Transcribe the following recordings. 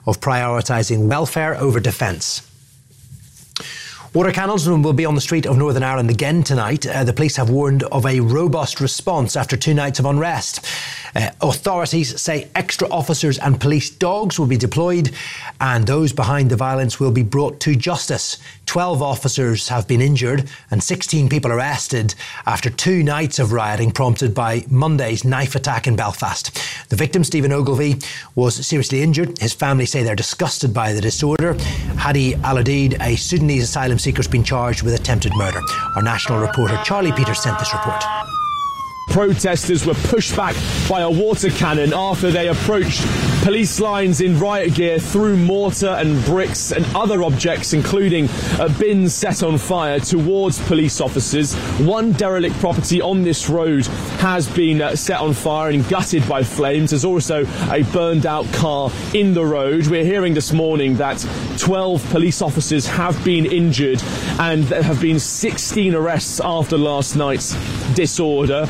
of prioritising welfare over defence. Water cannons will be on the street of Northern Ireland again tonight. The police have warned of a robust response after 2 nights of unrest. Authorities say extra officers and police dogs will be deployed, and those behind the violence will be brought to justice. 12 officers have been injured and 16 people arrested after 2 nights of rioting prompted by Monday's knife attack in Belfast. The victim, Stephen Ogilvie, was seriously injured. His family say they're disgusted by the disorder. Hadi Al-Adid, a Sudanese asylum seeker, has been charged with attempted murder. Our national reporter Charlie Peters sent this report. Protesters were pushed back by a water cannon after they approached police lines in riot gear, threw mortar and bricks and other objects, including bins set on fire, towards police officers. One derelict property on this road has been set on fire and gutted by flames. There's also a burned out car in the road. We're hearing this morning that 12 police officers have been injured and there have been 16 arrests after last night's disorder.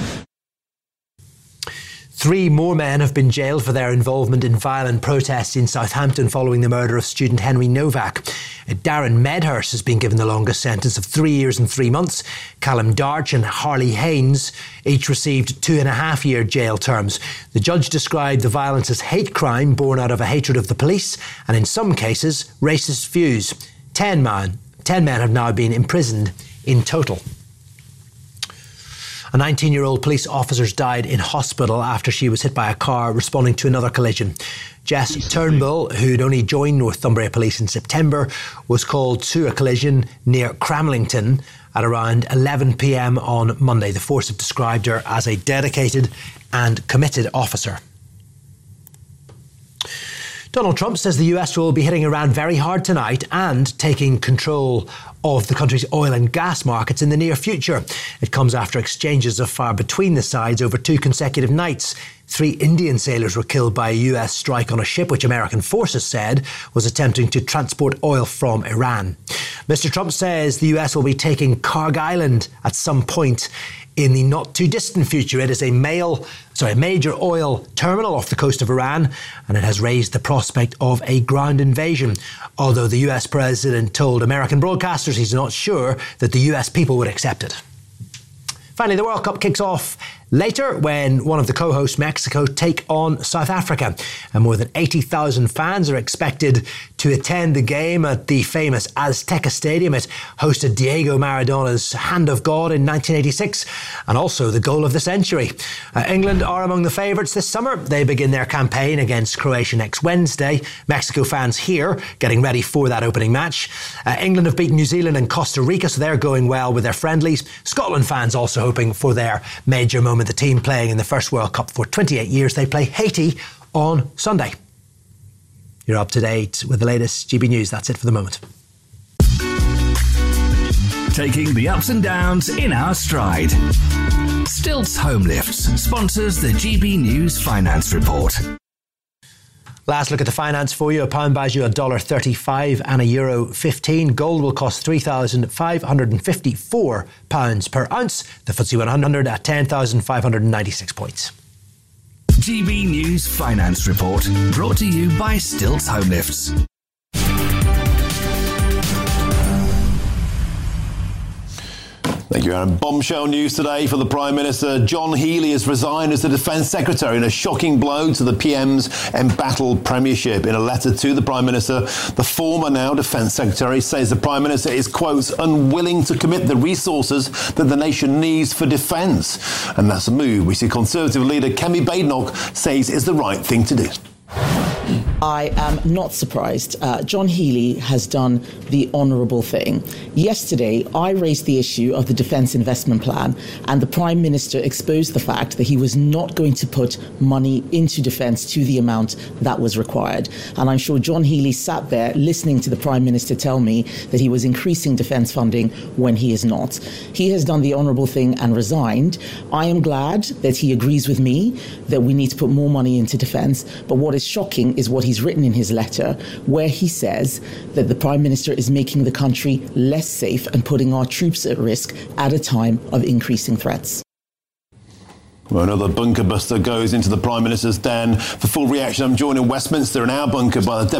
3 more men have been jailed for their involvement in violent protests in Southampton following the murder of student Henry Novak. Darren Medhurst has been given the longest sentence of 3 years and 3 months. Callum Darch and Harley Haynes each received 2.5-year jail terms. The judge described the violence as hate crime born out of a hatred of the police and, in some cases, racist views. 10 men have now been imprisoned in total. A 19-year-old police officer died in hospital after she was hit by a car responding to another collision. Jess Turnbull, who'd only joined Northumbria Police in September, was called to a collision near Cramlington at around 11 p.m. on Monday. The force have described her as a dedicated and committed officer. Donald Trump says the US will be hitting Iran very hard tonight and taking control of the country's oil and gas markets in the near future. It comes after exchanges of fire between the sides over 2 consecutive nights. 3 Indian sailors were killed by a US strike on a ship which American forces said was attempting to transport oil from Iran. Mr. Trump says the US will be taking Karg Island at some point in the not too distant future. It is a major oil terminal off the coast of Iran, and it has raised the prospect of a ground invasion. Although the US president told American broadcasters he's not sure that the US people would accept it. Finally, the World Cup kicks off later when one of the co-hosts, Mexico, take on South Africa. And more than 80,000 fans are expected to attend the game at the famous Azteca Stadium. It hosted Diego Maradona's Hand of God in 1986 and also the goal of the century. England are among the favourites this summer. They begin their campaign against Croatia next Wednesday. Mexico fans here getting ready for that opening match. England have beaten New Zealand and Costa Rica, so they're going well with their friendlies. Scotland fans also hoping for their major moment. The team playing in the first World Cup for 28 years. They play Haiti on Sunday. You're up to date with the latest GB News. That's it for the moment. Taking the ups and downs in our stride. Stilts Home Lifts sponsors the GB News Finance Report. Last look at the finance for you. A pound buys you $1.35 and €1.15. Gold will cost £3,554 per ounce. The FTSE 100 at 10,596 points. GB News Finance Report, brought to you by Stilts Home Lifts. Thank you, Aaron. Bombshell news today for the Prime Minister. John Healey has resigned as the Defence Secretary in a shocking blow to the PM's embattled premiership. In a letter to the Prime Minister, the former now Defence Secretary says the Prime Minister is, quote, unwilling to commit the resources that the nation needs for defence. And that's a move we see Conservative leader Kemi Badenoch says is the right thing to do. I am not surprised. John Healey has done the honourable thing. Yesterday, I raised the issue of the Defence Investment Plan, and the Prime Minister exposed the fact that he was not going to put money into defence to the amount that was required. And I'm sure John Healey sat there listening to the Prime Minister tell me that he was increasing defence funding when he is not. He has done the honourable thing and resigned. I am glad that he agrees with me that we need to put more money into defence, but what is shocking is what he's written in his letter, where he says that the Prime Minister is making the country less safe and putting our troops at risk at a time of increasing threats. Well, another bunker buster goes into the Prime Minister's den. For full reaction, I'm joined in Westminster in our bunker by the